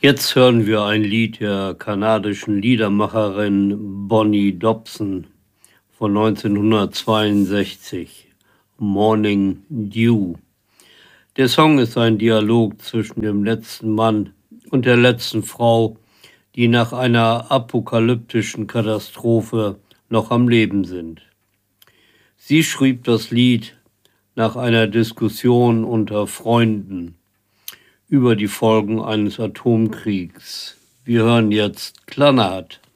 Jetzt hören wir ein Lied der kanadischen Liedermacherin Bonnie Dobson von 1962, Morning Dew. Der Song ist ein Dialog zwischen dem letzten Mann und der letzten Frau, die nach einer apokalyptischen Katastrophe noch am Leben sind. Sie schrieb das Lied nach einer Diskussion unter Freunden über die Folgen eines Atomkriegs. Wir hören jetzt Klanaat.